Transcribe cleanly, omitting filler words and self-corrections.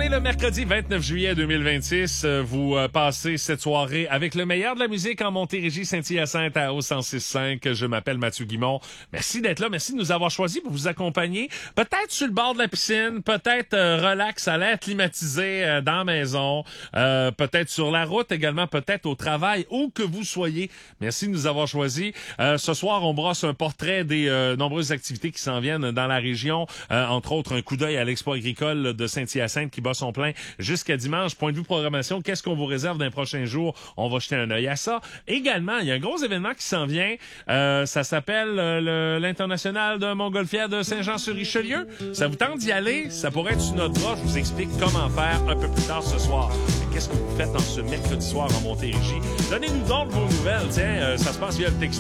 est le mercredi 29 juillet 2026. Vous passez cette soirée avec le meilleur de la musique en Montérégie, Saint-Hyacinthe à O106.5. Je m'appelle Mathieu Guimond. Merci d'être là. Merci de nous avoir choisis pour vous accompagner. Peut-être sur le bord de la piscine, peut-être relax à l'air climatisé dans la maison, peut-être sur la route également, peut-être au travail, où que vous soyez. Merci de nous avoir choisis. Ce soir, on brosse un portrait des nombreuses activités qui s'en viennent dans la région. Entre autres, un coup d'œil à l'expo agricole de Saint-Hyacinthe qui bat son plein jusqu'à dimanche. Point de vue programmation, qu'est-ce qu'on vous réserve dans les prochains jours? On va jeter un œil à ça. Également, il y a un gros événement qui s'en vient. Ça s'appelle l'International de Montgolfière de Saint-Jean-sur-Richelieu. Ça vous tente d'y aller? Ça pourrait être sur notre bras. Je vous explique comment faire un peu plus tard ce soir. Mais qu'est-ce que vous faites dans ce mercredi soir en Montérégie? Donnez-nous donc vos nouvelles. Tiens, ça se passe via le texto